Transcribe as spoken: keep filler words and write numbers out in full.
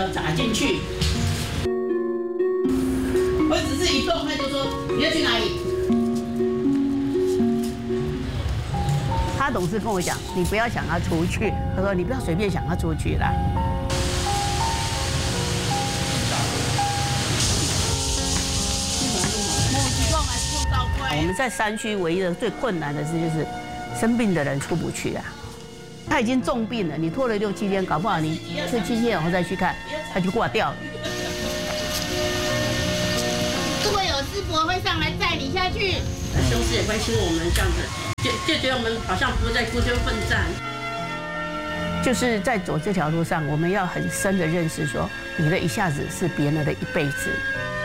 要砸进去。我只是一动，他就说你要去哪里？ 他总是跟我讲，你不要想他出去。他说你不要随便想他出去啦。我们在山区唯一的最困难的事就是生病的人出不去啊。他已经重病了，你拖了六七天，搞不好你这七天然后再去看，他就挂掉了。 如果有师伯会上来载你下去， 兄师也关心我们这样子，就就觉得我们好像不在孤军奋战。 就是在走这条路上，我们要很深的认识说，你的一下子是别人的一辈子。